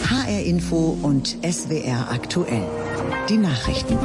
HR Info und SWR aktuell. Die Nachrichten.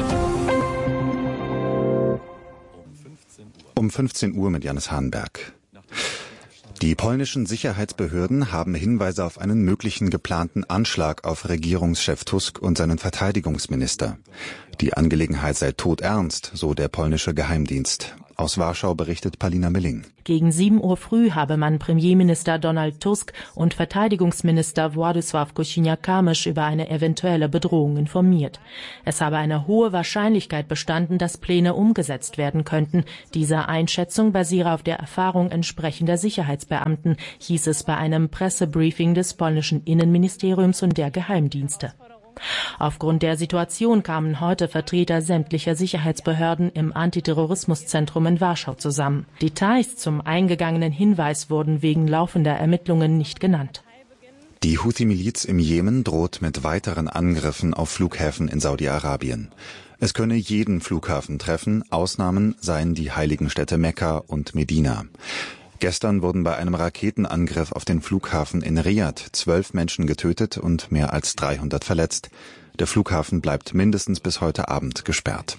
Um 15 Uhr mit Janis Hahnberg. Die polnischen Sicherheitsbehörden haben Hinweise auf einen möglichen geplanten Anschlag auf Regierungschef Tusk und seinen Verteidigungsminister. Die Angelegenheit sei todernst, so der polnische Geheimdienst. Aus Warschau berichtet Palina Milling. Gegen 7 Uhr früh habe man Premierminister Donald Tusk und Verteidigungsminister Władysław Kosiniak-Kamysz über eine eventuelle Bedrohung informiert. Es habe eine hohe Wahrscheinlichkeit bestanden, dass Pläne umgesetzt werden könnten. Diese Einschätzung basiere auf der Erfahrung entsprechender Sicherheitsbeamten, hieß es bei einem Pressebriefing des polnischen Innenministeriums und der Geheimdienste. Aufgrund der Situation kamen heute Vertreter sämtlicher Sicherheitsbehörden im Antiterrorismuszentrum in Warschau zusammen. Details zum eingegangenen Hinweis wurden wegen laufender Ermittlungen nicht genannt. Die Houthi-Miliz im Jemen droht mit weiteren Angriffen auf Flughäfen in Saudi-Arabien. Es könne jeden Flughafen treffen, Ausnahmen seien die heiligen Städte Mekka und Medina. Gestern wurden bei einem Raketenangriff auf den Flughafen in Riad 12 Menschen getötet und mehr als 300 verletzt. Der Flughafen bleibt mindestens bis heute Abend gesperrt.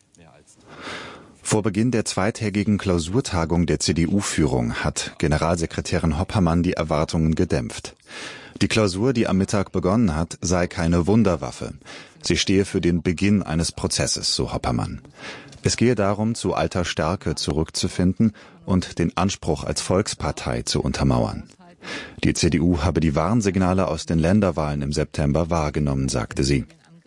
Vor Beginn der zweitägigen Klausurtagung der CDU-Führung hat Generalsekretärin Hoppermann die Erwartungen gedämpft. Die Klausur, die am Mittag begonnen hat, sei keine Wunderwaffe. Sie stehe für den Beginn eines Prozesses, so Hoppermann. Es gehe darum, zu alter Stärke zurückzufinden und den Anspruch als Volkspartei zu untermauern. Die CDU habe die Warnsignale aus den Länderwahlen im September wahrgenommen, sagte sie.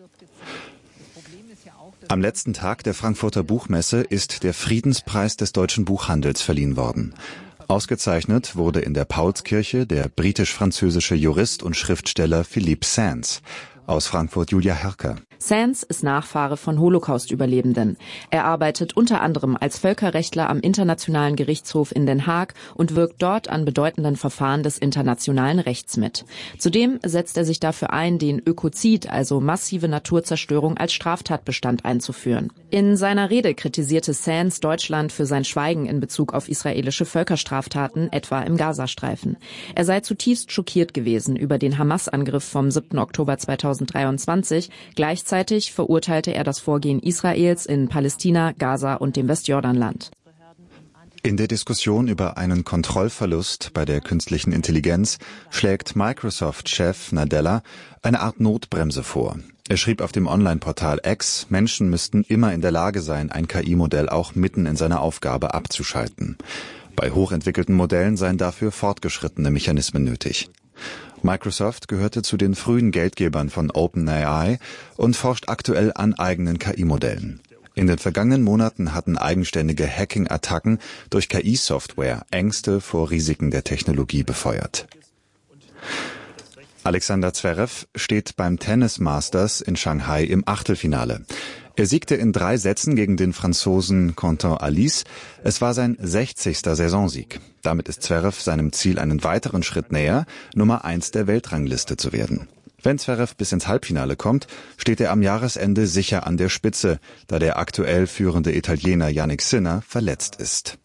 Am letzten Tag der Frankfurter Buchmesse ist der Friedenspreis des deutschen Buchhandels verliehen worden. Ausgezeichnet wurde in der Paulskirche der britisch-französische Jurist und Schriftsteller Philippe Sands. Aus Frankfurt Julia Herker. Sands ist Nachfahre von Holocaust-Überlebenden. Er arbeitet unter anderem als Völkerrechtler am Internationalen Gerichtshof in Den Haag und wirkt dort an bedeutenden Verfahren des internationalen Rechts mit. Zudem setzt er sich dafür ein, den Ökozid, also massive Naturzerstörung, als Straftatbestand einzuführen. In seiner Rede kritisierte Sands Deutschland für sein Schweigen in Bezug auf israelische Völkerstraftaten, etwa im Gazastreifen. Er sei zutiefst schockiert gewesen über den Hamas-Angriff vom 7. Oktober 2023. Gleichzeitig verurteilte er das Vorgehen Israels in Palästina, Gaza und dem Westjordanland. In der Diskussion über einen Kontrollverlust bei der künstlichen Intelligenz schlägt Microsoft-Chef Nadella eine Art Notbremse vor. Er schrieb auf dem Online-Portal X, Menschen müssten immer in der Lage sein, ein KI-Modell auch mitten in seiner Aufgabe abzuschalten. Bei hochentwickelten Modellen seien dafür fortgeschrittene Mechanismen nötig. Microsoft gehörte zu den frühen Geldgebern von OpenAI und forscht aktuell an eigenen KI-Modellen. In den vergangenen Monaten hatten eigenständige Hacking-Attacken durch KI-Software Ängste vor Risiken der Technologie befeuert. Alexander Zverev steht beim Tennis Masters in Shanghai im Achtelfinale. Er siegte in 3 Sätzen gegen den Franzosen Quentin Halys. Es war sein 60. Saisonsieg. Damit ist Zverev seinem Ziel einen weiteren Schritt näher, Nummer 1 der Weltrangliste zu werden. Wenn Zverev bis ins Halbfinale kommt, steht er am Jahresende sicher an der Spitze, da der aktuell führende Italiener Jannik Sinner verletzt ist.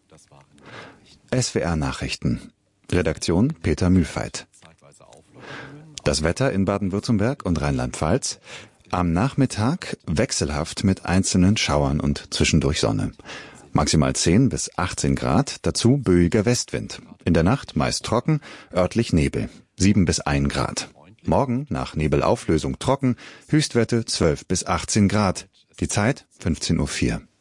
SWR Nachrichten. Redaktion Peter Mühlfeit. Das Wetter in Baden-Württemberg und Rheinland-Pfalz. Am Nachmittag wechselhaft mit einzelnen Schauern und zwischendurch Sonne. Maximal 10 bis 18 Grad, dazu böiger Westwind. In der Nacht meist trocken, örtlich Nebel, 7 bis 1 Grad. Morgen nach Nebelauflösung trocken, Höchstwerte 12 bis 18 Grad. Die Zeit 15:04 Uhr.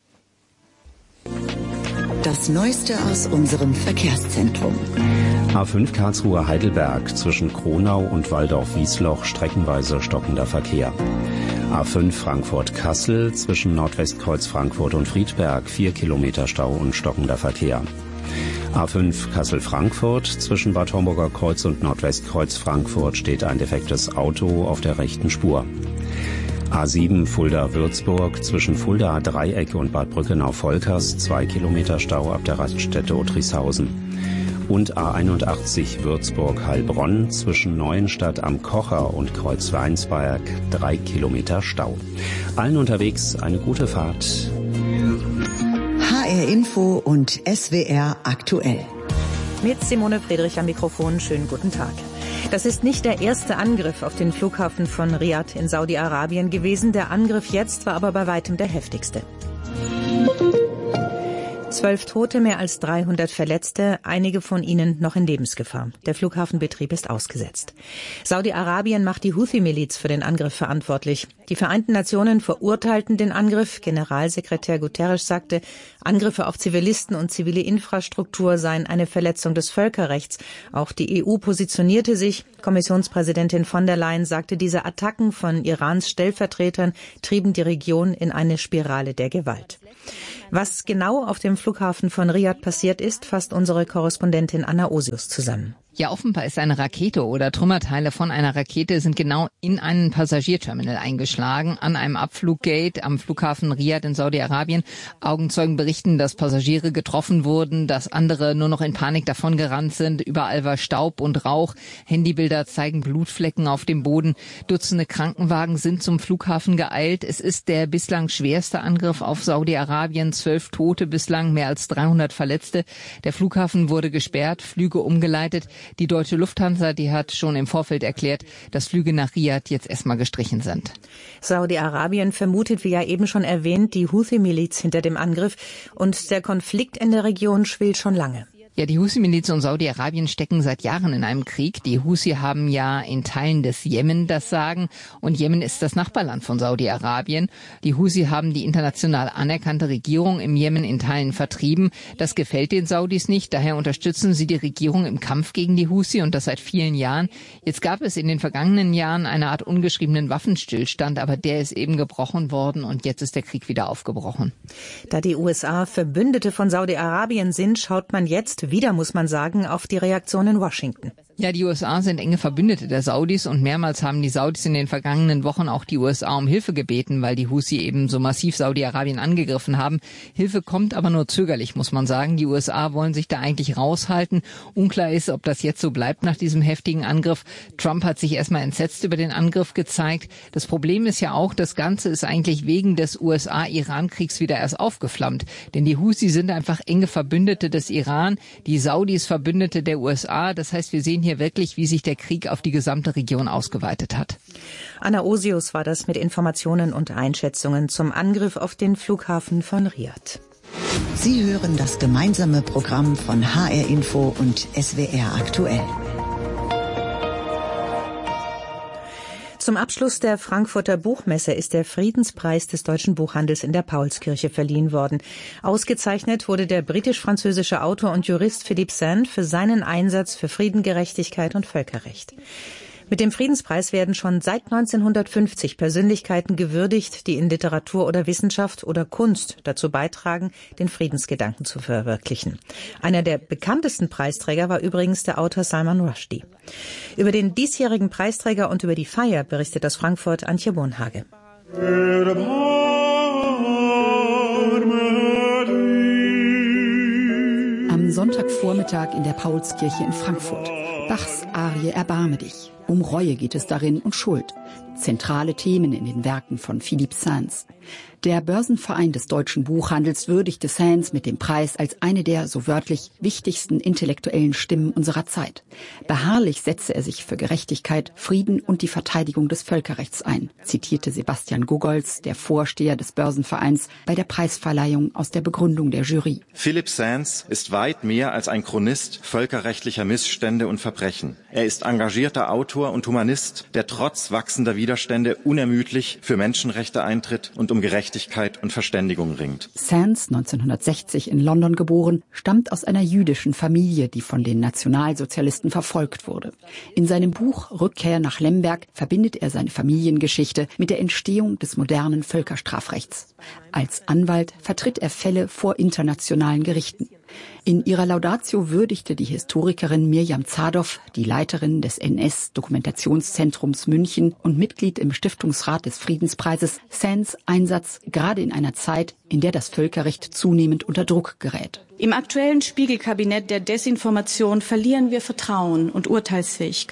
Das Neueste aus unserem Verkehrszentrum. A5 Karlsruhe-Heidelberg zwischen Kronau und Walldorf-Wiesloch streckenweise stockender Verkehr. A5 Frankfurt-Kassel zwischen Nordwestkreuz Frankfurt und Friedberg 4 Kilometer Stau und stockender Verkehr. A5 Kassel-Frankfurt zwischen Bad Homburger Kreuz und Nordwestkreuz Frankfurt steht ein defektes Auto auf der rechten Spur. A7 Fulda-Würzburg zwischen Fulda Dreieck und Bad Brückenau-Volkers 2 Kilometer Stau ab der Raststätte Ottristhausen. Und A81 Würzburg-Heilbronn zwischen Neuenstadt am Kocher und Kreuz-Weinsberg 3 Kilometer Stau. Allen unterwegs eine gute Fahrt. HR Info und SWR aktuell. Mit Simone Friedrich am Mikrofon. Schönen guten Tag. Das ist nicht der erste Angriff auf den Flughafen von Riad in Saudi-Arabien gewesen. Der Angriff jetzt war aber bei weitem der heftigste. 12 Tote, mehr als 300 Verletzte, einige von ihnen noch in Lebensgefahr. Der Flughafenbetrieb ist ausgesetzt. Saudi-Arabien macht die Houthi-Miliz für den Angriff verantwortlich. Die Vereinten Nationen verurteilten den Angriff. Generalsekretär Guterres sagte, Angriffe auf Zivilisten und zivile Infrastruktur seien eine Verletzung des Völkerrechts. Auch die EU positionierte sich. Kommissionspräsidentin von der Leyen sagte, diese Attacken von Irans Stellvertretern trieben die Region in eine Spirale der Gewalt. Was genau auf dem Flughafen von Riad passiert ist, fasst unsere Korrespondentin Anna Osius zusammen. Ja, offenbar ist eine Rakete oder Trümmerteile von einer Rakete sind genau in einen Passagierterminal eingeschlagen, an einem Abfluggate am Flughafen Riad in Saudi-Arabien. Augenzeugen berichten, dass Passagiere getroffen wurden, dass andere nur noch in Panik davongerannt sind. Überall war Staub und Rauch. Handybilder zeigen Blutflecken auf dem Boden. Dutzende Krankenwagen sind zum Flughafen geeilt. Es ist der bislang schwerste Angriff auf Saudi-Arabien. 12 Tote bislang, mehr als 300 Verletzte. Der Flughafen wurde gesperrt, Flüge umgeleitet. Die deutsche Lufthansa, die hat schon im Vorfeld erklärt, dass Flüge nach Riad jetzt erstmal gestrichen sind. Saudi-Arabien vermutet, wie ja eben schon erwähnt, die Houthi-Miliz hinter dem Angriff. Und der Konflikt in der Region schwillt schon lange. Ja, die Houthi-Miliz und Saudi-Arabien stecken seit Jahren in einem Krieg. Die Houthi haben ja in Teilen des Jemen das Sagen und Jemen ist das Nachbarland von Saudi-Arabien. Die Houthi haben die international anerkannte Regierung im Jemen in Teilen vertrieben. Das gefällt den Saudis nicht, daher unterstützen sie die Regierung im Kampf gegen die Houthi und das seit vielen Jahren. Jetzt gab es in den vergangenen Jahren eine Art ungeschriebenen Waffenstillstand, aber der ist eben gebrochen worden und jetzt ist der Krieg wieder aufgebrochen. Da die USA Verbündete von Saudi-Arabien sind, schaut man jetzt wieder, muss man sagen, auf die Reaktion in Washington. Ja, die USA sind enge Verbündete der Saudis und mehrmals haben die Saudis in den vergangenen Wochen auch die USA um Hilfe gebeten, weil die Houthi eben so massiv Saudi-Arabien angegriffen haben. Hilfe kommt aber nur zögerlich, muss man sagen. Die USA wollen sich da eigentlich raushalten. Unklar ist, ob das jetzt so bleibt nach diesem heftigen Angriff. Trump hat sich erstmal entsetzt über den Angriff gezeigt. Das Problem ist ja auch, das Ganze ist eigentlich wegen des USA-Iran-Kriegs wieder erst aufgeflammt. Denn die Houthi sind einfach enge Verbündete des Iran, die Saudis Verbündete der USA. Das heißt, wir sehen hier wirklich, wie sich der Krieg auf die gesamte Region ausgeweitet hat. Anna Osius war das mit Informationen und Einschätzungen zum Angriff auf den Flughafen von Riad. Sie hören das gemeinsame Programm von HR Info und SWR aktuell. Zum Abschluss der Frankfurter Buchmesse ist der Friedenspreis des deutschen Buchhandels in der Paulskirche verliehen worden. Ausgezeichnet wurde der britisch-französische Autor und Jurist Philippe Sands für seinen Einsatz für Frieden, Gerechtigkeit und Völkerrecht. Mit dem Friedenspreis werden schon seit 1950 Persönlichkeiten gewürdigt, die in Literatur oder Wissenschaft oder Kunst dazu beitragen, den Friedensgedanken zu verwirklichen. Einer der bekanntesten Preisträger war übrigens der Autor Salman Rushdie. Über den diesjährigen Preisträger und über die Feier berichtet aus Frankfurt Antje Bohnhage. Am Sonntagvormittag in der Paulskirche in Frankfurt. Bachs Arie Erbarme dich. Um Reue geht es darin und Schuld. Zentrale Themen in den Werken von Philippe Sands. Der Börsenverein des deutschen Buchhandels würdigte Sands mit dem Preis als eine der, so wörtlich, wichtigsten intellektuellen Stimmen unserer Zeit. Beharrlich setze er sich für Gerechtigkeit, Frieden und die Verteidigung des Völkerrechts ein, zitierte Sebastian Gogolz, der Vorsteher des Börsenvereins, bei der Preisverleihung aus der Begründung der Jury. Philippe Sands ist weit mehr als ein Chronist völkerrechtlicher Missstände und Verbrechen. Er ist engagierter Autor und Humanist, der trotz wachsender Widerstände unermüdlich für Menschenrechte eintritt und um Gerechtigkeit und Verständigung ringt. Sands, 1960 in London geboren, stammt aus einer jüdischen Familie, die von den Nationalsozialisten verfolgt wurde. In seinem Buch Rückkehr nach Lemberg verbindet er seine Familiengeschichte mit der Entstehung des modernen Völkerstrafrechts. Als Anwalt vertritt er Fälle vor internationalen Gerichten. In ihrer Laudatio würdigte die Historikerin Mirjam Zadow, die Leiterin des NS-Dokumentationszentrums München und Mitglied im Stiftungsrat des Friedenspreises, Sands Einsatz gerade in einer Zeit, in der das Völkerrecht zunehmend unter Druck gerät. Im aktuellen Spiegelkabinett der Desinformation verlieren wir Vertrauen und Urteilsfähigkeit.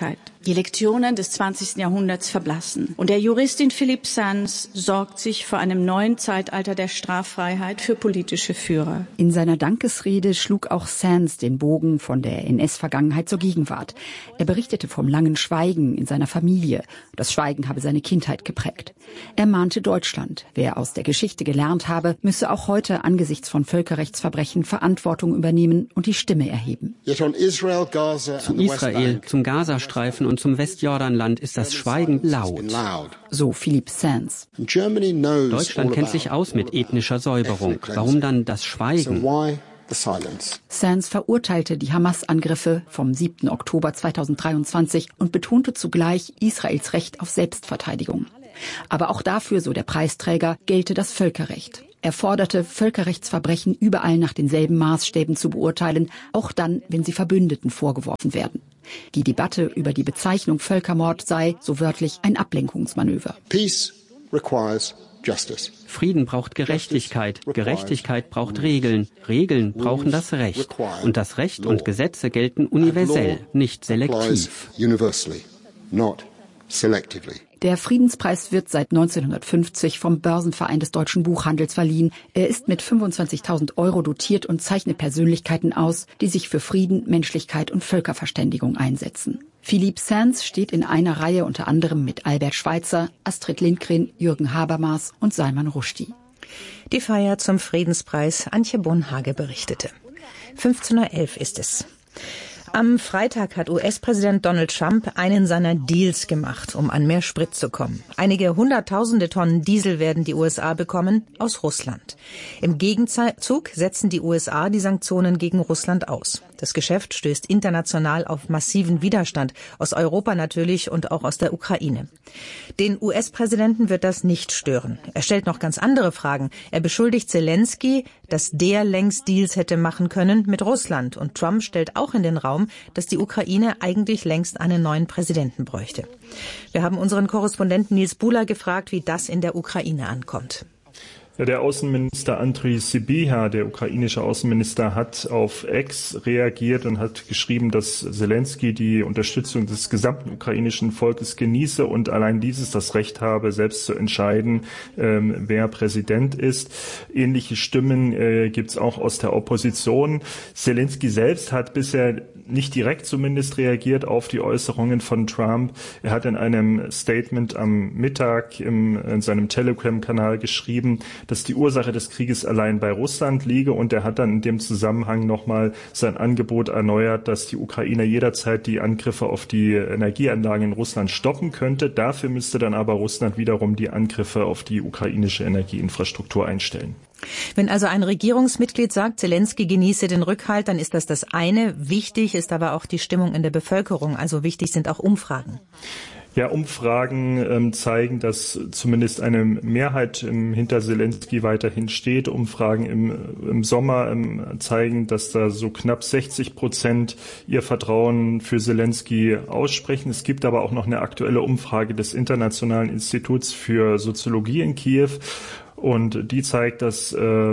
Die Lektionen des 20. Jahrhunderts verblassen. Und der Juristin Philippe Sands sorgt sich vor einem neuen Zeitalter der Straffreiheit für politische Führer. In seiner Dankesrede schlug auch Sands den Bogen von der NS-Vergangenheit zur Gegenwart. Er berichtete vom langen Schweigen in seiner Familie. Das Schweigen habe seine Kindheit geprägt. Er mahnte Deutschland. Wer aus der Geschichte gelernt habe, müsse auch heute angesichts von Völkerrechtsverbrechen Verantwortung übernehmen und die Stimme erheben. Zu Israel, zum Gazastreifen und zum Westjordanland ist das Schweigen laut. So Philippe Sands. Deutschland kennt sich aus mit ethnischer Säuberung. Warum dann das Schweigen? Sands verurteilte die Hamas-Angriffe vom 7. Oktober 2023 und betonte zugleich Israels Recht auf Selbstverteidigung. Aber auch dafür, so der Preisträger, gelte das Völkerrecht. Er forderte, Völkerrechtsverbrechen überall nach denselben Maßstäben zu beurteilen, auch dann, wenn sie Verbündeten vorgeworfen werden. Die Debatte über die Bezeichnung Völkermord sei, so wörtlich, ein Ablenkungsmanöver. Frieden braucht Gerechtigkeit. Gerechtigkeit braucht Regeln. Regeln brauchen das Recht. Und das Recht und Gesetze gelten universell, nicht selektiv. Der Friedenspreis wird seit 1950 vom Börsenverein des deutschen Buchhandels verliehen. Er ist mit 25.000 € dotiert und zeichnet Persönlichkeiten aus, die sich für Frieden, Menschlichkeit und Völkerverständigung einsetzen. Philippe Sands steht in einer Reihe unter anderem mit Albert Schweitzer, Astrid Lindgren, Jürgen Habermas und Salman Rushdie. Die Feier zum Friedenspreis, Antje Bonhage berichtete. 15:11 Uhr ist es. Am Freitag hat US-Präsident Donald Trump einen seiner Deals gemacht, um an mehr Sprit zu kommen. Einige hunderttausende Tonnen Diesel werden die USA bekommen aus Russland. Im Gegenzug setzen die USA die Sanktionen gegen Russland aus. Das Geschäft stößt international auf massiven Widerstand, aus Europa natürlich und auch aus der Ukraine. Den US-Präsidenten wird das nicht stören. Er stellt noch ganz andere Fragen. Er beschuldigt Zelensky, dass der längst Deals hätte machen können mit Russland. Und Trump stellt auch in den Raum, dass die Ukraine eigentlich längst einen neuen Präsidenten bräuchte. Wir haben unseren Korrespondenten Nils Buhler gefragt, wie das in der Ukraine ankommt. Ja, der Außenminister Andriy Sybiha, der ukrainische Außenminister, hat auf X reagiert und hat geschrieben, dass Zelensky die Unterstützung des gesamten ukrainischen Volkes genieße und allein dieses das Recht habe, selbst zu entscheiden, wer Präsident ist. Ähnliche Stimmen gibt's auch aus der Opposition. Zelensky selbst hat bisher nicht direkt zumindest reagiert auf die Äußerungen von Trump. Er hat in einem Statement am Mittag in seinem Telegram-Kanal geschrieben, dass die Ursache des Krieges allein bei Russland liege, und er hat dann in dem Zusammenhang nochmal sein Angebot erneuert, dass die Ukraine jederzeit die Angriffe auf die Energieanlagen in Russland stoppen könnte. Dafür müsste dann aber Russland wiederum die Angriffe auf die ukrainische Energieinfrastruktur einstellen. Wenn also ein Regierungsmitglied sagt, Zelensky genieße den Rückhalt, dann ist das eine. Wichtig ist aber auch die Stimmung in der Bevölkerung. Also wichtig sind auch Umfragen. Ja, Umfragen zeigen, dass zumindest eine Mehrheit hinter Zelensky weiterhin steht. Umfragen im Sommer zeigen, dass da so knapp 60% ihr Vertrauen für Zelensky aussprechen. Es gibt aber auch noch eine aktuelle Umfrage des Internationalen Instituts für Soziologie in Kiew. Und die zeigt, dass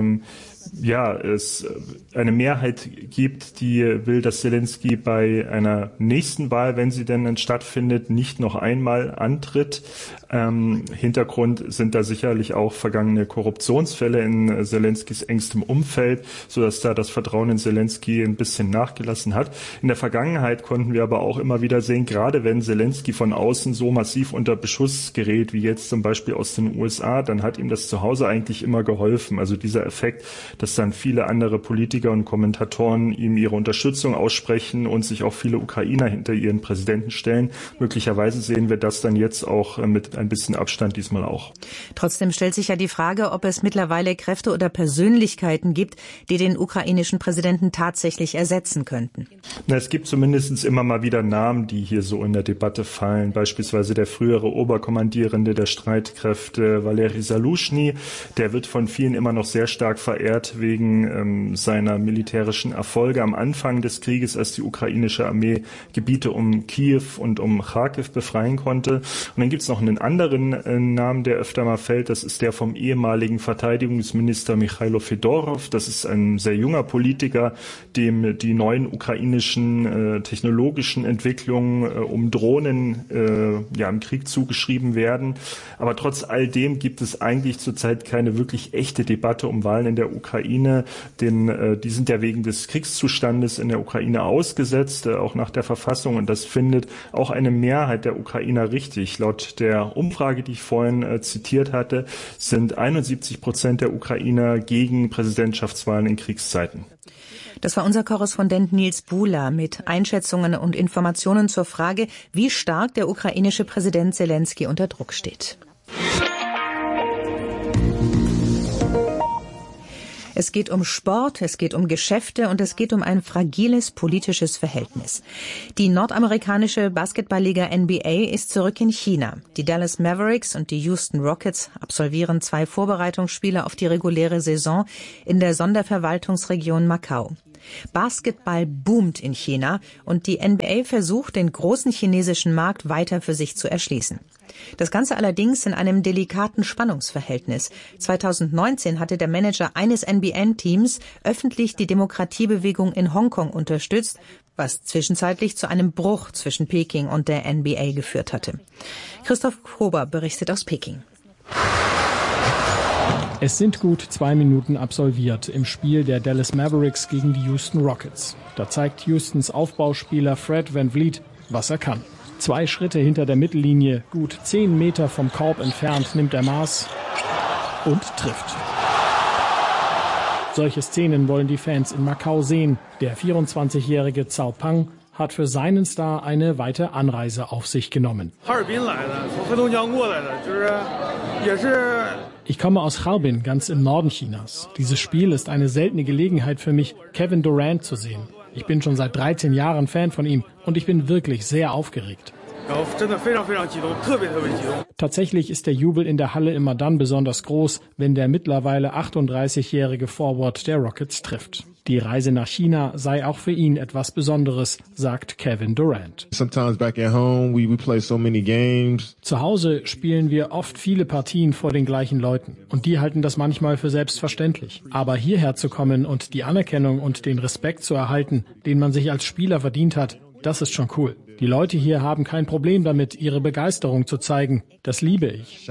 es eine Mehrheit gibt, die will, dass Zelensky bei einer nächsten Wahl, wenn sie denn dann stattfindet, nicht noch einmal antritt. Hintergrund sind da sicherlich auch vergangene Korruptionsfälle in Zelenskys engstem Umfeld, sodass da das Vertrauen in Zelensky ein bisschen nachgelassen hat. In der Vergangenheit konnten wir aber auch immer wieder sehen, gerade wenn Zelensky von außen so massiv unter Beschuss gerät, wie jetzt zum Beispiel aus den USA, dann hat ihm das zu Hause eigentlich immer geholfen. Also dieser Effekt, dass dann viele andere Politiker und Kommentatoren ihm ihre Unterstützung aussprechen und sich auch viele Ukrainer hinter ihren Präsidenten stellen. Möglicherweise sehen wir das dann jetzt auch mit ein bisschen Abstand diesmal auch. Trotzdem stellt sich ja die Frage, ob es mittlerweile Kräfte oder Persönlichkeiten gibt, die den ukrainischen Präsidenten tatsächlich ersetzen könnten. Es gibt zumindest immer mal wieder Namen, die hier so in der Debatte fallen. Beispielsweise der frühere Oberkommandierende der Streitkräfte Valery Salushny. Der wird von vielen immer noch sehr stark verehrt, hat wegen seiner militärischen Erfolge am Anfang des Krieges, als die ukrainische Armee Gebiete um Kiew und um Kharkiv befreien konnte. Und dann gibt es noch einen anderen Namen, der öfter mal fällt. Das ist der vom ehemaligen Verteidigungsminister Michailo Fedorov. Das ist ein sehr junger Politiker, dem die neuen ukrainischen technologischen Entwicklungen um Drohnen im Krieg zugeschrieben werden. Aber trotz all dem gibt es eigentlich zurzeit keine wirklich echte Debatte um Wahlen in der Ukraine, denn die sind ja wegen des Kriegszustandes in der Ukraine ausgesetzt, auch nach der Verfassung, und das findet auch eine Mehrheit der Ukrainer richtig. Laut der Umfrage, die ich vorhin zitiert hatte, sind 71% der Ukrainer gegen Präsidentschaftswahlen in Kriegszeiten. Das war unser Korrespondent Nils Buhler mit Einschätzungen und Informationen zur Frage, wie stark der ukrainische Präsident Selenskyj unter Druck steht. Es geht um Sport, es geht um Geschäfte und es geht um ein fragiles politisches Verhältnis. Die nordamerikanische Basketballliga NBA ist zurück in China. Die Dallas Mavericks und die Houston Rockets absolvieren 2 Vorbereitungsspiele auf die reguläre Saison in der Sonderverwaltungsregion Macau. Basketball boomt in China und die NBA versucht, den großen chinesischen Markt weiter für sich zu erschließen. Das Ganze allerdings in einem delikaten Spannungsverhältnis. 2019 hatte der Manager eines NBA-Teams öffentlich die Demokratiebewegung in Hongkong unterstützt, was zwischenzeitlich zu einem Bruch zwischen Peking und der NBA geführt hatte. Christoph Kober berichtet aus Peking. Es sind gut 2 Minuten absolviert im Spiel der Dallas Mavericks gegen die Houston Rockets. Da zeigt Houstons Aufbauspieler Fred VanVleet, was er kann. 2 Schritte hinter der Mittellinie, gut 10 Meter vom Korb entfernt, nimmt er Maß und trifft. Solche Szenen wollen die Fans in Macau sehen. Der 24-jährige Cao Pang hat für seinen Star eine weite Anreise auf sich genommen. Ich komme aus Harbin, ganz im Norden Chinas. Dieses Spiel ist eine seltene Gelegenheit für mich, Kevin Durant zu sehen. Ich bin schon seit 13 Jahren Fan von ihm und ich bin wirklich sehr aufgeregt. Tatsächlich ist der Jubel in der Halle immer dann besonders groß, wenn der mittlerweile 38-jährige Forward der Rockets trifft. Die Reise nach China sei auch für ihn etwas Besonderes, sagt Kevin Durant. Zu Hause spielen wir oft viele Partien vor den gleichen Leuten und die halten das manchmal für selbstverständlich. Aber hierher zu kommen und die Anerkennung und den Respekt zu erhalten, den man sich als Spieler verdient hat, das ist schon cool. Die Leute hier haben kein Problem damit, ihre Begeisterung zu zeigen. Das liebe ich.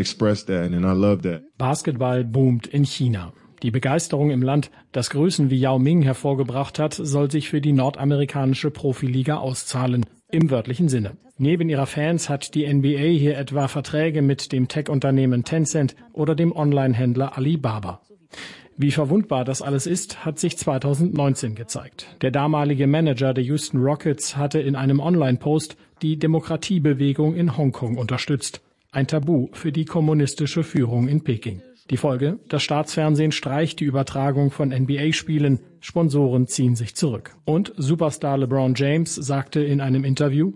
Basketball boomt in China. Die Begeisterung im Land, das Größen wie Yao Ming hervorgebracht hat, soll sich für die nordamerikanische Profiliga auszahlen. Im wörtlichen Sinne. Neben ihrer Fans hat die NBA hier etwa Verträge mit dem Tech-Unternehmen Tencent oder dem Online-Händler Alibaba. Wie verwundbar das alles ist, hat sich 2019 gezeigt. Der damalige Manager der Houston Rockets hatte in einem Online-Post die Demokratiebewegung in Hongkong unterstützt. Ein Tabu für die kommunistische Führung in Peking. Die Folge: Das Staatsfernsehen streicht die Übertragung von NBA-Spielen, Sponsoren ziehen sich zurück. Und Superstar LeBron James sagte in einem Interview: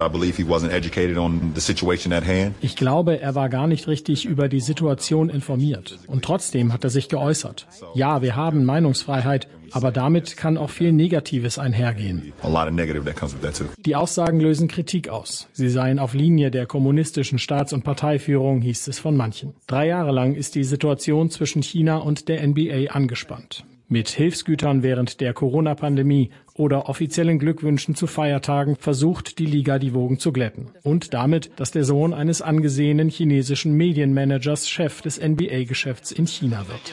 Ich glaube, er war gar nicht richtig über die Situation informiert. Und trotzdem hat er sich geäußert. Ja, wir haben Meinungsfreiheit, aber damit kann auch viel Negatives einhergehen. Die Aussagen lösen Kritik aus. Sie seien auf Linie der kommunistischen Staats- und Parteiführung, hieß es von manchen. 3 Jahre lang ist die Situation zwischen China und der NBA angespannt. Mit Hilfsgütern während der Corona-Pandemie oder offiziellen Glückwünschen zu Feiertagen versucht die Liga, die Wogen zu glätten. Und damit, dass der Sohn eines angesehenen chinesischen Medienmanagers Chef des NBA-Geschäfts in China wird.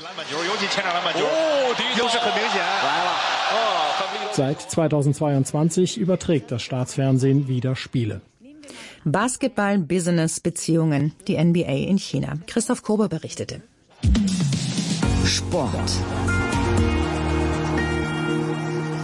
Seit 2022 überträgt das Staatsfernsehen wieder Spiele. Basketball, Business, Beziehungen, die NBA in China. Christoph Kober berichtete. Sport.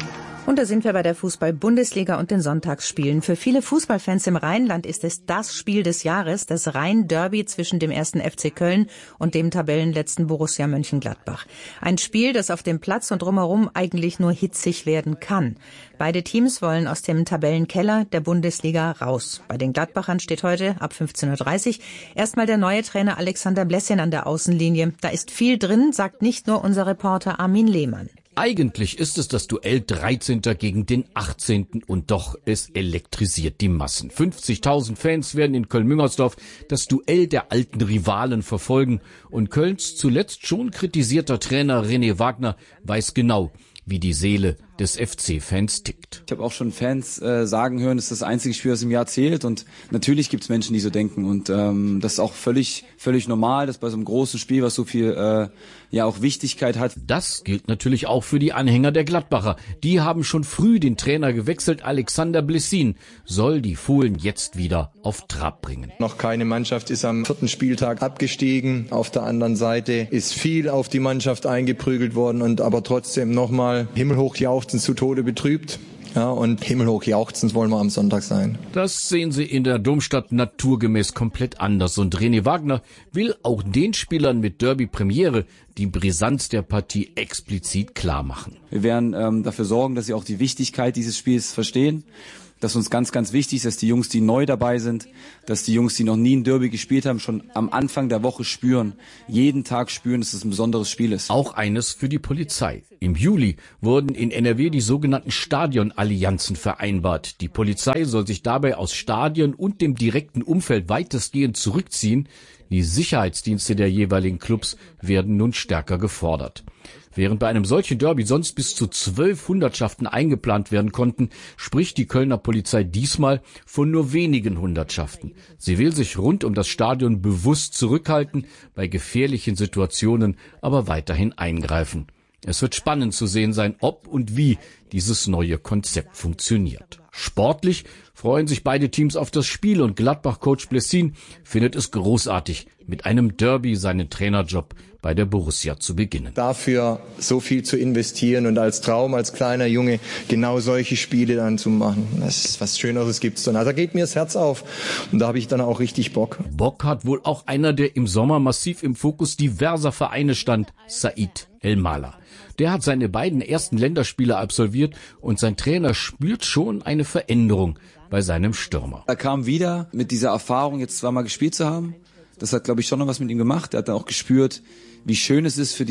Und da sind wir bei der Fußball-Bundesliga und den Sonntagsspielen. Für viele Fußballfans im Rheinland ist es das Spiel des Jahres, das Rhein-Derby zwischen dem 1. FC Köln und dem Tabellenletzten Borussia Mönchengladbach. Ein Spiel, das auf dem Platz und drumherum eigentlich nur hitzig werden kann. Beide Teams wollen aus dem Tabellenkeller der Bundesliga raus. Bei den Gladbachern steht heute ab 15:30 Uhr erstmal der neue Trainer Alexander Blessin an der Außenlinie. Da ist viel drin, sagt nicht nur unser Reporter Armin Lehmann. Eigentlich ist es das Duell 13. gegen den 18. und doch, es elektrisiert die Massen. 50.000 Fans werden in Köln-Müngersdorf das Duell der alten Rivalen verfolgen und Kölns zuletzt schon kritisierter Trainer René Wagner weiß genau, wie die Seele des FC-Fans tickt. Ich habe auch schon Fans sagen hören, es ist das einzige Spiel, das im Jahr zählt, und natürlich gibt es Menschen, die so denken, und das ist auch völlig normal, dass bei so einem großen Spiel, was so viel auch Wichtigkeit hat. Das gilt natürlich auch für die Anhänger der Gladbacher. Die haben schon früh den Trainer gewechselt. Alexander Blessin soll die Fohlen jetzt wieder auf Trab bringen. Noch keine Mannschaft ist am 4. Spieltag abgestiegen. Auf der anderen Seite ist viel auf die Mannschaft eingeprügelt worden und aber trotzdem nochmal himmelhoch jauchzend zu Tode betrübt. Ja, und himmelhoch jauchzend wollen wir am Sonntag sein. Das sehen sie in der Domstadt naturgemäß komplett anders. Und René Wagner will auch den Spielern mit Derby-Premiere die Brisanz der Partie explizit klar machen. Wir werden dafür sorgen, dass sie auch die Wichtigkeit dieses Spiels verstehen. Das ist uns ganz, ganz wichtig, dass die Jungs, die neu dabei sind, dass die Jungs, die noch nie ein Derby gespielt haben, schon am Anfang der Woche spüren, jeden Tag spüren, dass es ein besonderes Spiel ist. Auch eines für die Polizei. Im Juli wurden in NRW die sogenannten Stadionallianzen vereinbart. Die Polizei soll sich dabei aus Stadien und dem direkten Umfeld weitestgehend zurückziehen. Die Sicherheitsdienste der jeweiligen Clubs werden nun stärker gefordert. Während bei einem solchen Derby sonst bis zu 12 Hundertschaften eingeplant werden konnten, spricht die Kölner Polizei diesmal von nur wenigen Hundertschaften. Sie will sich rund um das Stadion bewusst zurückhalten, bei gefährlichen Situationen aber weiterhin eingreifen. Es wird spannend zu sehen sein, ob und wie dieses neue Konzept funktioniert. Sportlich freuen sich beide Teams auf das Spiel und Gladbach-Coach Blessin findet es großartig, mit einem Derby seinen Trainerjob bei der Borussia zu beginnen. Dafür so viel zu investieren und als Traum, als kleiner Junge, genau solche Spiele dann zu machen. Das ist was Schöneres gibt's dann. Also da geht mir das Herz auf und da habe ich dann auch richtig Bock. Bock hat wohl auch einer, der im Sommer massiv im Fokus diverser Vereine stand, Said El-Mala. Der hat seine beiden ersten Länderspiele absolviert und sein Trainer spürt schon eine Veränderung bei seinem Stürmer. Er kam wieder mit dieser Erfahrung, jetzt zweimal gespielt zu haben. Das hat, glaube ich, schon noch was mit ihm gemacht. Er hat dann auch gespürt, wie schön es ist, für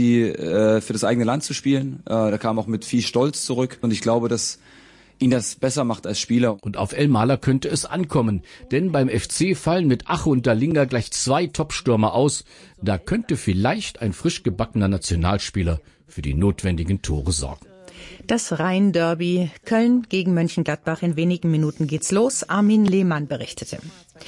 das eigene Land zu spielen. Er kam auch mit viel Stolz zurück und ich glaube, dass ihn das besser macht als Spieler. Und auf El-Mala könnte es ankommen, denn beim FC fallen mit Ache und Dalinga gleich 2 Topstürmer aus. Da könnte vielleicht ein frisch gebackener Nationalspieler für die notwendigen Tore sorgen. Das Rhein-Derby Köln gegen Mönchengladbach. In wenigen Minuten geht's los. Armin Lehmann berichtete.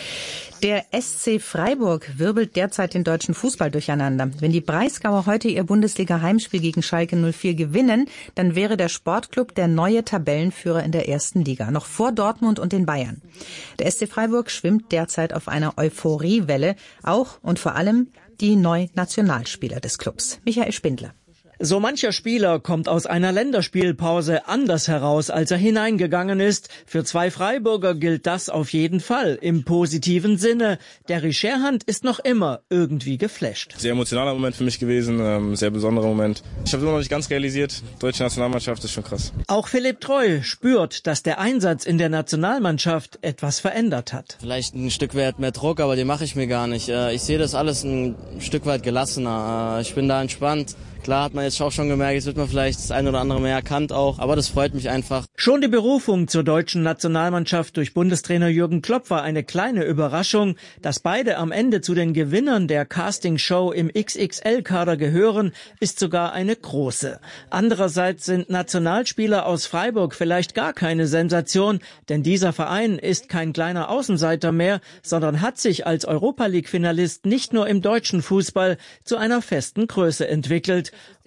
Der SC Freiburg wirbelt derzeit den deutschen Fußball durcheinander. Wenn die Breisgauer heute ihr Bundesliga-Heimspiel gegen Schalke 04 gewinnen, dann wäre der Sportclub der neue Tabellenführer in der ersten Liga, noch vor Dortmund und den Bayern. Der SC Freiburg schwimmt derzeit auf einer Euphoriewelle, auch und vor allem die neuen Nationalspieler des Clubs. Michael Spindler. So mancher Spieler kommt aus einer Länderspielpause anders heraus, als er hineingegangen ist. Für 2 Freiburger gilt das auf jeden Fall, im positiven Sinne. Der Scherhand ist noch immer irgendwie geflasht. Sehr emotionaler Moment für mich gewesen, sehr besonderer Moment. Ich habe immer noch nicht ganz realisiert, deutsche Nationalmannschaft ist schon krass. Auch Philipp Treu spürt, dass der Einsatz in der Nationalmannschaft etwas verändert hat. Vielleicht ein Stück weit mehr Druck, aber den mache ich mir gar nicht. Ich sehe das alles ein Stück weit gelassener. Ich bin da entspannt. Klar hat man jetzt auch schon gemerkt, jetzt wird man vielleicht das eine oder andere mehr erkannt auch, aber das freut mich einfach. Schon die Berufung zur deutschen Nationalmannschaft durch Bundestrainer Jürgen Klopp war eine kleine Überraschung. Dass beide am Ende zu den Gewinnern der Castingshow im XXL-Kader gehören, ist sogar eine große. Andererseits sind Nationalspieler aus Freiburg vielleicht gar keine Sensation, denn dieser Verein ist kein kleiner Außenseiter mehr, sondern hat sich als Europa-League-Finalist nicht nur im deutschen Fußball zu einer festen Größe entwickelt.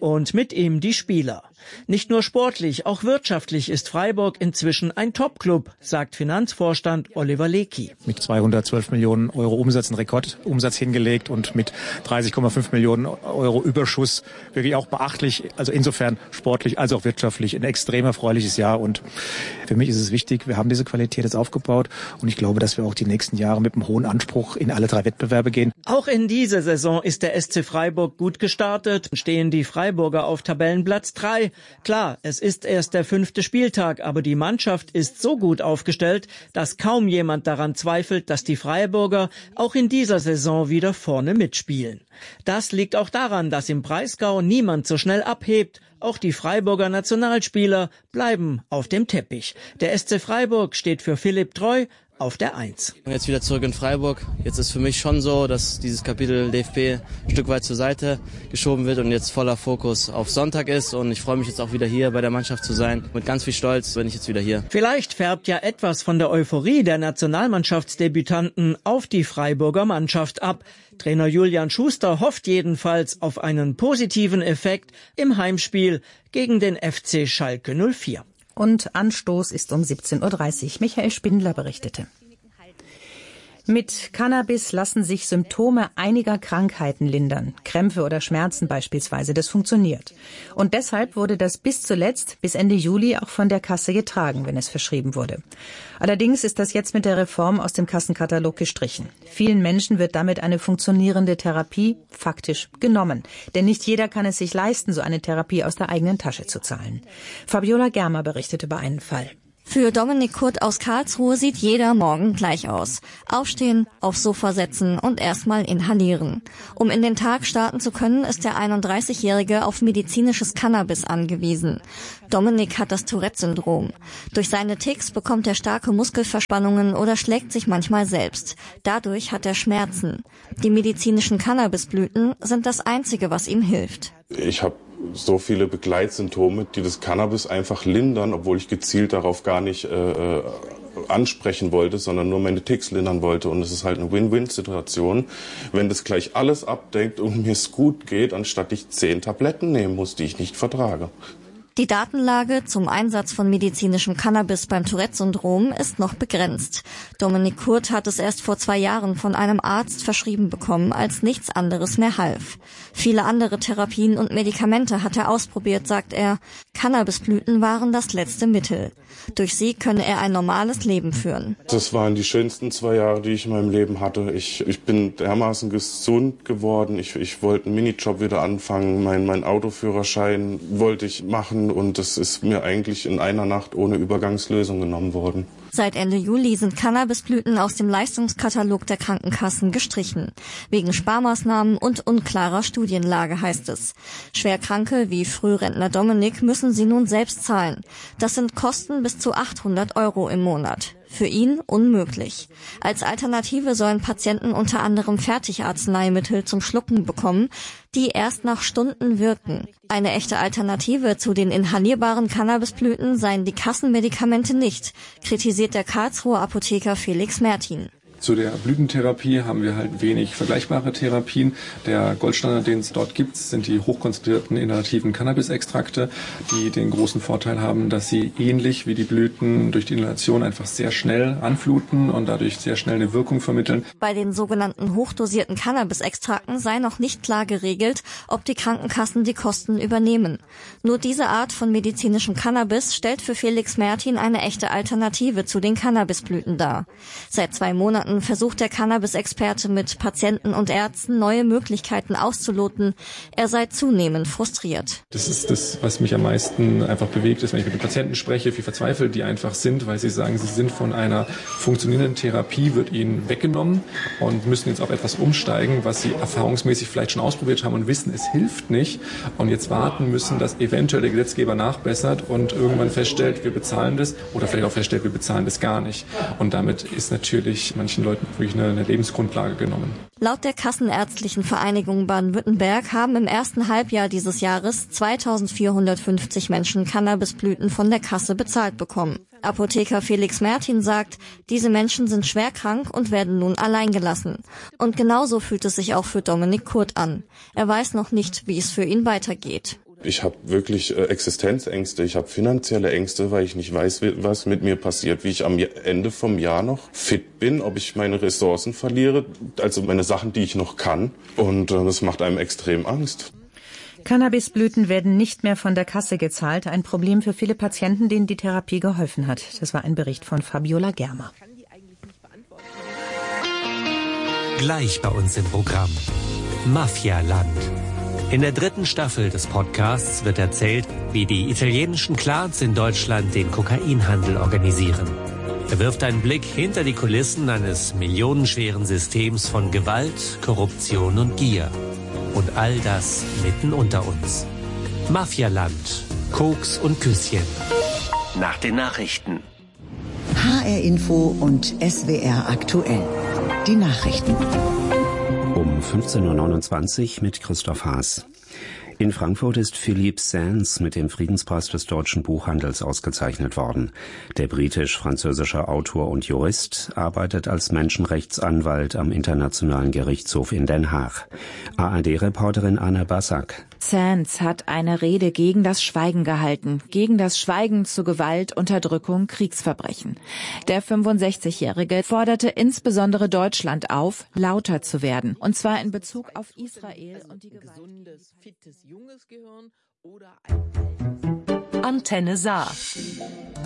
Und mit ihm die Spieler. Nicht nur sportlich, auch wirtschaftlich ist Freiburg inzwischen ein Top-Club, sagt Finanzvorstand Oliver Lecky. Mit 212 Millionen Euro Umsatz, einen Rekordumsatz hingelegt und mit 30,5 Millionen Euro Überschuss wirklich auch beachtlich. Also insofern sportlich als auch wirtschaftlich ein extrem erfreuliches Jahr. Und für mich ist es wichtig, wir haben diese Qualität jetzt aufgebaut und ich glaube, dass wir auch die nächsten Jahre mit einem hohen Anspruch in alle 3 Wettbewerbe gehen. Auch in dieser Saison ist der SC Freiburg gut gestartet, stehen die Freiburger auf Tabellenplatz 3. Klar, es ist erst der 5. Spieltag, aber die Mannschaft ist so gut aufgestellt, dass kaum jemand daran zweifelt, dass die Freiburger auch in dieser Saison wieder vorne mitspielen. Das liegt auch daran, dass im Breisgau niemand so schnell abhebt. Auch die Freiburger Nationalspieler bleiben auf dem Teppich. Der SC Freiburg steht für Philipp Treu auf der 1. Jetzt wieder zurück in Freiburg. Jetzt ist für mich schon so, dass dieses Kapitel DFB ein Stück weit zur Seite geschoben wird und jetzt voller Fokus auf Sonntag ist. Und ich freue mich jetzt auch wieder hier bei der Mannschaft zu sein. Mit ganz viel Stolz bin ich jetzt wieder hier. Vielleicht färbt ja etwas von der Euphorie der Nationalmannschaftsdebütanten auf die Freiburger Mannschaft ab. Trainer Julian Schuster hofft jedenfalls auf einen positiven Effekt im Heimspiel gegen den FC Schalke 04. Und Anstoß ist um 17:30 Uhr. Michael Spindler berichtete. Mit Cannabis lassen sich Symptome einiger Krankheiten lindern. Krämpfe oder Schmerzen beispielsweise. Das funktioniert. Und deshalb wurde das bis Ende Juli, auch von der Kasse getragen, wenn es verschrieben wurde. Allerdings ist das jetzt mit der Reform aus dem Kassenkatalog gestrichen. Vielen Menschen wird damit eine funktionierende Therapie faktisch genommen. Denn nicht jeder kann es sich leisten, so eine Therapie aus der eigenen Tasche zu zahlen. Fabiola Germer berichtet über einen Fall. Für Dominik Kurt aus Karlsruhe sieht jeder Morgen gleich aus. Aufstehen, aufs Sofa setzen und erstmal inhalieren. Um in den Tag starten zu können, ist der 31-Jährige auf medizinisches Cannabis angewiesen. Dominik hat das Tourette-Syndrom. Durch seine Tics bekommt er starke Muskelverspannungen oder schlägt sich manchmal selbst. Dadurch hat er Schmerzen. Die medizinischen Cannabisblüten sind das Einzige, was ihm hilft. Ich habe so viele Begleitsymptome, die das Cannabis einfach lindern, obwohl ich gezielt darauf gar nicht ansprechen wollte, sondern nur meine Tics lindern wollte. Und es ist halt eine Win-Win-Situation, wenn das gleich alles abdeckt und mir es gut geht, anstatt ich 10 Tabletten nehmen muss, die ich nicht vertrage. Die Datenlage zum Einsatz von medizinischem Cannabis beim Tourette-Syndrom ist noch begrenzt. Dominik Kurt hat es erst vor 2 Jahren von einem Arzt verschrieben bekommen, als nichts anderes mehr half. Viele andere Therapien und Medikamente hat er ausprobiert, sagt er. Cannabisblüten waren das letzte Mittel. Durch sie könne er ein normales Leben führen. Das waren die schönsten 2 Jahre, die ich in meinem Leben hatte. Ich bin dermaßen gesund geworden. Ich wollte einen Minijob wieder anfangen. Mein Autoführerschein wollte ich machen. Und das ist mir eigentlich in einer Nacht ohne Übergangslösung genommen worden. Seit Ende Juli sind Cannabisblüten aus dem Leistungskatalog der Krankenkassen gestrichen. Wegen Sparmaßnahmen und unklarer Studienlage, heißt es. Schwerkranke wie Frührentner Dominik müssen sie nun selbst zahlen. Das sind Kosten bis zu 800 € im Monat. Für ihn unmöglich. Als Alternative sollen Patienten unter anderem Fertigarzneimittel zum Schlucken bekommen, die erst nach Stunden wirken. Eine echte Alternative zu den inhalierbaren Cannabisblüten seien die Kassenmedikamente nicht, kritisiert der Karlsruher Apotheker Felix Mertin. Zu der Blütentherapie haben wir halt wenig vergleichbare Therapien. Der Goldstandard, den es dort gibt, sind die hochkonzentrierten inhalativen Cannabisextrakte, die den großen Vorteil haben, dass sie ähnlich wie die Blüten durch die Inhalation einfach sehr schnell anfluten und dadurch sehr schnell eine Wirkung vermitteln. Bei den sogenannten hochdosierten Cannabisextrakten sei noch nicht klar geregelt, ob die Krankenkassen die Kosten übernehmen. Nur diese Art von medizinischem Cannabis stellt für Felix Mertin eine echte Alternative zu den Cannabisblüten dar. Seit 2 Monaten versucht der Cannabis-Experte mit Patienten und Ärzten neue Möglichkeiten auszuloten. Er sei zunehmend frustriert. Das ist das, was mich am meisten einfach bewegt, ist, wenn ich mit den Patienten spreche, wie verzweifelt die einfach sind, weil sie sagen, sie sind von einer funktionierenden Therapie, wird ihnen weggenommen und müssen jetzt auf etwas umsteigen, was sie erfahrungsmäßig vielleicht schon ausprobiert haben und wissen, es hilft nicht und jetzt warten müssen, dass eventuell der Gesetzgeber nachbessert und irgendwann feststellt, wir bezahlen das oder vielleicht auch feststellt, wir bezahlen das gar nicht. Und damit ist natürlich manchen Leuten wirklich eine Lebensgrundlage genommen. Laut der Kassenärztlichen Vereinigung Baden-Württemberg haben im ersten Halbjahr dieses Jahres 2450 Menschen Cannabisblüten von der Kasse bezahlt bekommen. Apotheker Felix Mertin sagt, diese Menschen sind schwer krank und werden nun allein gelassen. Und genauso fühlt es sich auch für Dominik Kurt an. Er weiß noch nicht, wie es für ihn weitergeht. Ich habe wirklich Existenzängste, ich habe finanzielle Ängste, weil ich nicht weiß, was mit mir passiert, wie ich am Ende vom Jahr noch fit bin, ob ich meine Ressourcen verliere, also meine Sachen, die ich noch kann. Und das macht einem extrem Angst. Cannabisblüten werden nicht mehr von der Kasse gezahlt. Ein Problem für viele Patienten, denen die Therapie geholfen hat. Das war ein Bericht von Fabiola Germer. Gleich bei uns im Programm. Mafialand. In der 3. Staffel des Podcasts wird erzählt, wie die italienischen Clans in Deutschland den Kokainhandel organisieren. Er wirft einen Blick hinter die Kulissen eines millionenschweren Systems von Gewalt, Korruption und Gier. Und all das mitten unter uns. Mafialand. Koks und Küsschen. Nach den Nachrichten. HR Info und SWR aktuell. Die Nachrichten. Um 15.29 Uhr mit Christoph Haas. In Frankfurt ist Philippe Sands mit dem Friedenspreis des deutschen Buchhandels ausgezeichnet worden. Der britisch-französische Autor und Jurist arbeitet als Menschenrechtsanwalt am Internationalen Gerichtshof in Den Haag. ARD-Reporterin Anna Bassack. Sands hat eine Rede gegen das Schweigen gehalten, gegen das Schweigen zu Gewalt, Unterdrückung, Kriegsverbrechen. Der 65-Jährige forderte insbesondere Deutschland auf, lauter zu werden, und zwar in Bezug auf Israel und die gesundes, fittes, junges Gehirn oder ein Antenne Saar.